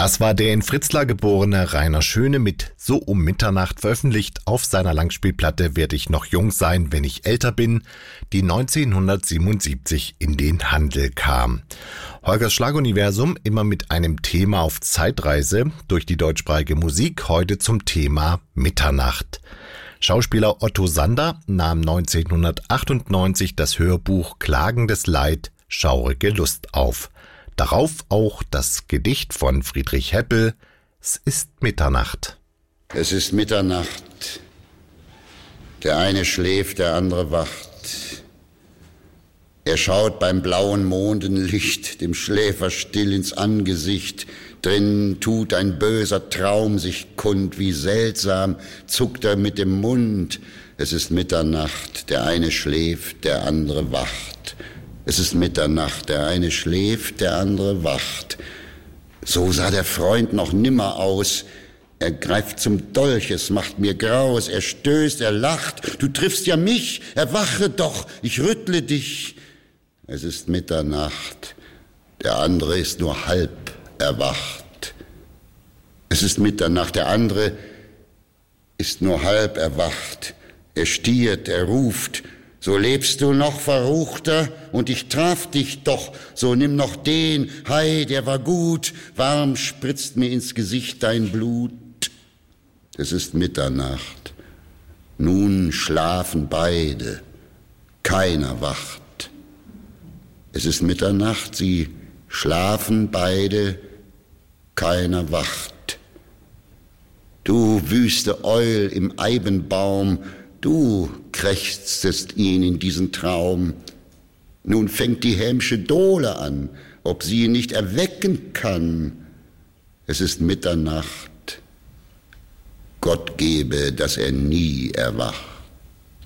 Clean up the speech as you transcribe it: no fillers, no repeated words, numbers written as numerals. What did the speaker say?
Das war der in Fritzlar geborene Rainer Schöne mit So um Mitternacht, veröffentlicht auf seiner Langspielplatte Werd ich noch jung sein, wenn ich älter bin, die 1977 in den Handel kam. Holgers Schlaguniversum immer mit einem Thema auf Zeitreise durch die deutschsprachige Musik, heute zum Thema Mitternacht. Schauspieler Otto Sander nahm 1998 das Hörbuch Klagendes Leid, schaurige Lust auf. Darauf auch das Gedicht von Friedrich Heppel, Es ist Mitternacht. Es ist Mitternacht. Der eine schläft, der andere wacht. Er schaut beim blauen Mondenlicht dem Schläfer still ins Angesicht. Drin tut ein böser Traum sich kund, wie seltsam zuckt er mit dem Mund. Es ist Mitternacht, der eine schläft, der andere wacht. Es ist Mitternacht, der eine schläft, der andere wacht. So sah der Freund noch nimmer aus. Er greift zum Dolch, es macht mir Graus. Er stößt, er lacht, du triffst ja mich, erwache doch, ich rüttle dich. Es ist Mitternacht, der andere ist nur halb erwacht. Es ist Mitternacht, der andere ist nur halb erwacht. Er stiert, er ruft, so lebst du noch, Verruchter, und ich traf dich doch, so nimm noch den, hei, der war gut, warm spritzt mir ins Gesicht dein Blut. Es ist Mitternacht, nun schlafen beide, keiner wacht. Es ist Mitternacht, sie schlafen beide, keiner wacht. Du wüste Eul im Eibenbaum, du krächztest ihn in diesen Traum. Nun fängt die hämsche Dohle an, ob sie ihn nicht erwecken kann. Es ist Mitternacht. Gott gebe, dass er nie erwacht.